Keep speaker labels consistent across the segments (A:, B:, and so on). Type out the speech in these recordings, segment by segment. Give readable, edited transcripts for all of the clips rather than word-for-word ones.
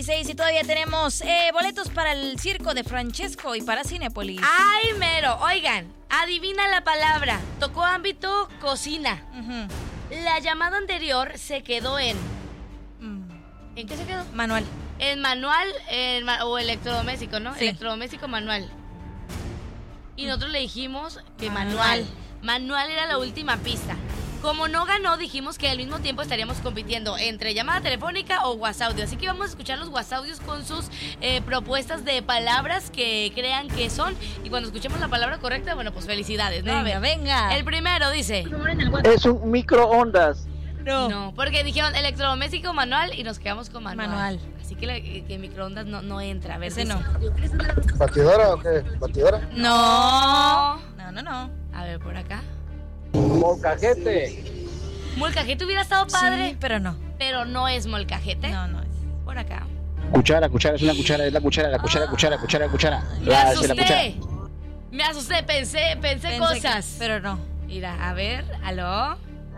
A: 9:16 y todavía tenemos boletos para el circo de Francesco y para Cinépolis.
B: ¡Ay, mero! Oigan, adivina la palabra. Tocó ámbito cocina. La llamada anterior se quedó en... ¿En qué se quedó?
A: Manual.
B: En manual o electrodoméstico, ¿no?
A: Sí.
B: Electrodoméstico manual. Y nosotros le dijimos que manual. Manual era la última pista. Como no ganó, dijimos que al mismo tiempo estaríamos compitiendo entre llamada telefónica o WhatsApp. Así que vamos a escuchar los WhatsApps con sus propuestas de palabras que crean que son. Y cuando escuchemos la palabra correcta, bueno, pues felicidades, ¿no?
A: Venga, venga.
B: El primero dice...
C: Es un microondas.
B: No, porque dijeron electrodoméstico manual y nos quedamos con manual.
A: Manual.
B: Así que microondas no entra. A ver,
A: Ese
B: dice.
A: no.
D: ¿Batidora o qué? ¿Batidora?
A: No.
B: A ver, por acá.
C: Molcajete.
B: Molcajete hubiera estado padre,
A: Sí, pero no.
B: pero no es molcajete.
A: No es.
B: Por acá.
C: Cuchara, es una cuchara, es la cuchara.
B: Me asusté, pensé cosas.
A: Pero no.
B: Mira, a ver, ¿aló?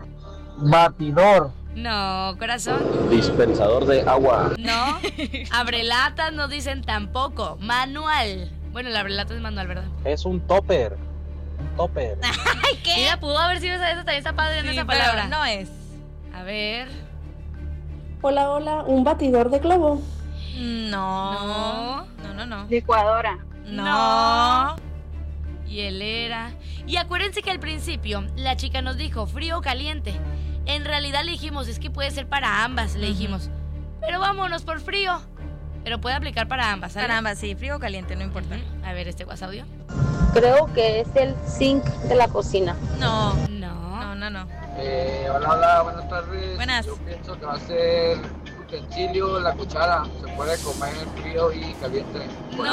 C: Batidor.
B: No, corazón.
C: Dispensador de agua.
B: No. Abrelatas no dicen tampoco. Manual. Bueno, el abrelatas es manual, ¿verdad?
C: Es un topper.
A: Ay, ¿qué?
B: Mira, pudo haber sido esa también está padre en
A: Sí,
B: esa
A: pero
B: palabra.
A: no es.
B: A ver.
E: Hola, un batidor de globo.
A: No.
E: Licuadora.
A: No.
B: Hielera. Y acuérdense que al principio la chica nos dijo frío o caliente. En realidad le dijimos, es que puede ser para ambas, le dijimos. Pero vámonos por frío. Pero puede aplicar para ambas, ¿sabes?
A: Para ambas, sí, frío o caliente, no importa.
B: A ver, este WhatsApp audio.
E: Creo que es el zinc de la cocina.
A: No.
B: No.
D: Hola, buenas tardes.
A: Buenas.
D: Yo pienso que va a ser utensilio, la cuchara. Se puede comer frío y caliente.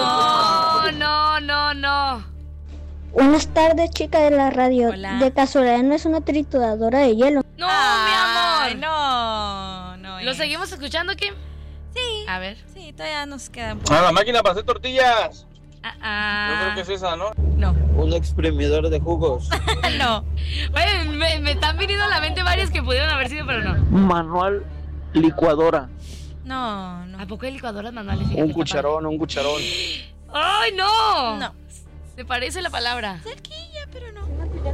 B: No.
F: Buenas tardes, chica de la radio.
A: Hola.
F: De casualidad no es una trituradora de hielo.
B: No,
A: Ay,
B: mi amor.
A: No.
B: ¿Lo seguimos escuchando, Kim?
A: Sí.
B: A ver.
A: Sí, todavía nos queda un poco.
C: La máquina para hacer tortillas.
B: Ah.
C: Yo creo que es esa, ¿no?
A: No.
C: Un exprimidor de jugos.
A: No.
B: Oye, me están viniendo a la mente varias que pudieron haber sido, pero no.
C: Manual licuadora.
A: No.
B: ¿A poco hay licuadoras manuales?
C: Un
B: Fíjate,
C: cucharón.
B: ¡Ay, no!
A: No.
B: Se parece la palabra.
A: Cerquilla, pero no.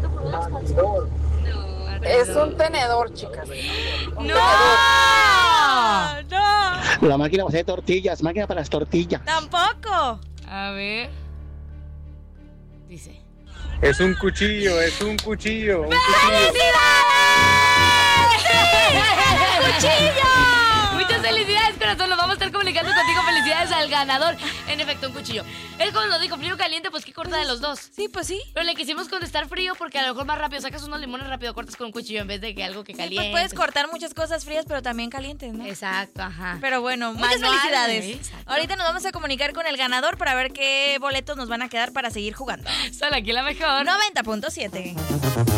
E: Es un tenedor, chicas.
B: ¡No!
A: No.
C: La máquina para hacer tortillas. Máquina para las tortillas.
A: Tampoco.
B: A ver. Dice.
G: Es un cuchillo.
B: ¡Felicidades! ¡Cuchillo! Muchas felicidades, corazón. Nos vamos a estar comunicando contigo. Felicidades al ganador. En efecto, un cuchillo. Él cuando nos dijo frío o caliente, pues qué corta de los dos.
A: Sí, pues sí.
B: Pero le quisimos contestar frío porque a lo mejor más rápido sacas unos limones rápido, cortas con un cuchillo en vez de que algo que
A: Sí,
B: caliente.
A: pues puedes cortar muchas cosas frías, pero también calientes, ¿no?
B: Exacto, ajá.
A: Pero bueno, muchas
B: Manual,
A: felicidades.
B: exacto.
A: Ahorita nos vamos a comunicar con el ganador para ver qué boletos nos van a quedar para seguir jugando.
B: Solo aquí la mejor.
A: 90.7.